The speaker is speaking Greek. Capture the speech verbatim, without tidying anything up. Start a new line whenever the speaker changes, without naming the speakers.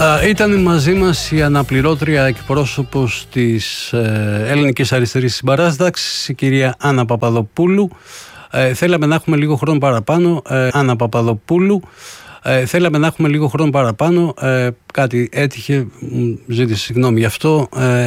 Ήταν μαζί μας η αναπληρώτρια εκπρόσωπος της ε, Ελληνικής Αριστερής Συμπαράσταξης, η κυρία Άννα Παπαδοπούλου. Ε, θέλαμε να έχουμε λίγο χρόνο παραπάνω. Ε, Άννα Παπαδοπούλου. Ε, θέλαμε να έχουμε λίγο χρόνο παραπάνω. Ε, κάτι έτυχε, ζήτησε συγγνώμη γι' αυτό. Ε,